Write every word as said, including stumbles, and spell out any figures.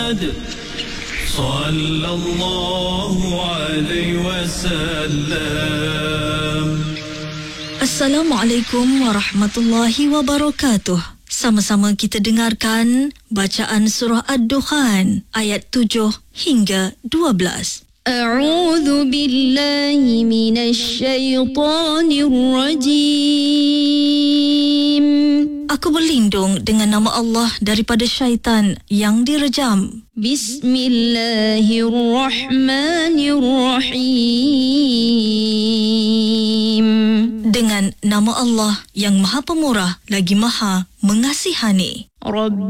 محمد صلى الله عليه وسلم. Assalamualaikum warahmatullahi wabarakatuh. Sama-sama kita dengarkan bacaan surah Ad-Dukhan ayat tujuh hingga dua belas. A'udzu billahi minasy syaithanir rajim. Aku berlindung dengan nama Allah daripada syaitan yang direjam. Bismillahirrahmanirrahim. Dengan nama Allah yang Maha Pemurah lagi Maha Mengasihani. Rabb